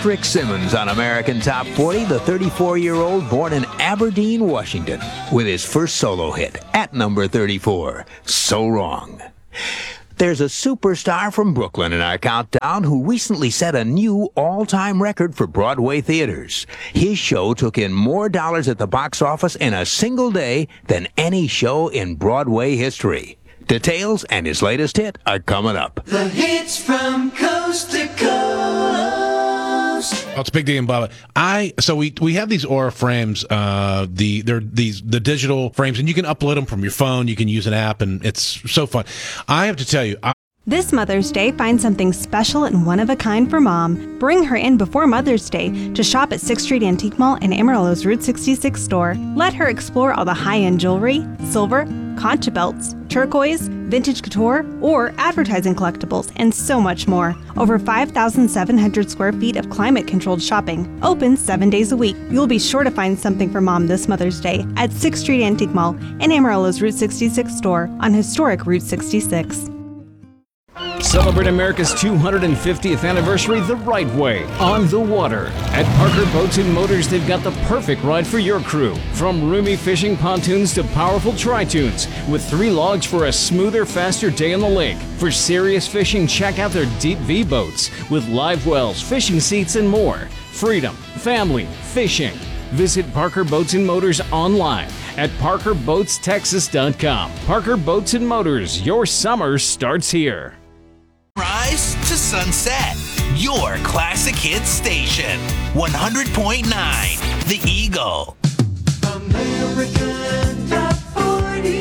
First Rick Simmons on American Top 40, the 34-year-old born in Aberdeen, Washington, with his first solo hit at number 34, So Wrong. There's a superstar from Brooklyn in our countdown who recently set a new all-time record for Broadway theaters. His show took in more dollars at the box office in a single day than any show in Broadway history. Details and his latest hit are coming up. The hits from coast to coast. Oh, it's a big deal, Bubba. So we have these Aura frames. They're the digital frames, and you can upload them from your phone. You can use an app, and it's so fun. I have to tell you. This Mother's Day, find something special and one-of-a-kind for Mom. Bring her in before Mother's Day to shop at 6th Street Antique Mall and Amarillo's Route 66 store. Let her explore all the high-end jewelry, silver, concha belts, turquoise, vintage couture, or advertising collectibles, and so much more. Over 5,700 square feet of climate-controlled shopping. Open 7 days a week. You'll be sure to find something for Mom this Mother's Day at 6th Street Antique Mall and Amarillo's Route 66 store on historic Route 66. Celebrate America's 250th anniversary the right way, on the water. At Parker Boats and Motors, they've got the perfect ride for your crew. From roomy fishing pontoons to powerful tri-tunes, with 3 logs for a smoother, faster day on the lake. For serious fishing, check out their Deep V boats, with live wells, fishing seats, and more. Freedom, family, fishing. Visit Parker Boats and Motors online at parkerboatstexas.com. Parker Boats and Motors, your summer starts here. Rise to sunset. Your classic hit station. 100.9 The Eagle. American Top 40.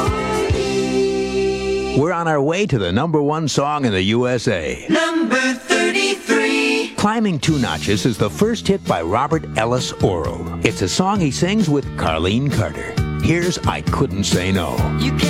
We're on our way to the number 1 song in the USA. Number 33. Climbing 2 Notches is the first hit by Robert Ellis Oral. It's a song he sings with Carlene Carter. Here's I Couldn't Say No. You can't